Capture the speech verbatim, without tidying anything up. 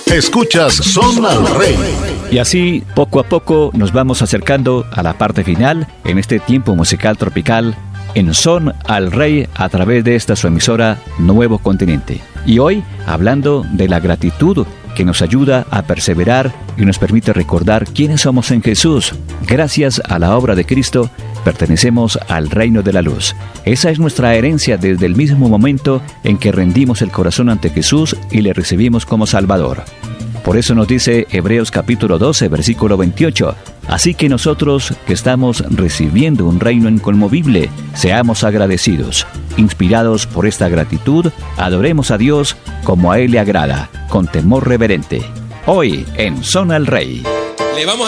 Escuchas Son al Rey. Y así, poco a poco, nos vamos acercando a la parte final en este tiempo musical tropical en Son al Rey a través de esta su emisora Nuevo Continente. Y hoy, hablando de la gratitud que nos ayuda a perseverar y nos permite recordar quiénes somos en Jesús. Gracias a la obra de Cristo, pertenecemos al reino de la luz. Esa es nuestra herencia desde el mismo momento en que rendimos el corazón ante Jesús y le recibimos como Salvador. Por eso nos dice Hebreos capítulo doce, versículo veintiocho. Así que nosotros, que estamos recibiendo un reino inconmovible, seamos agradecidos. Inspirados por esta gratitud, adoremos a Dios como a Él le agrada, con temor reverente. Hoy, en Son al Rey. Le vamos a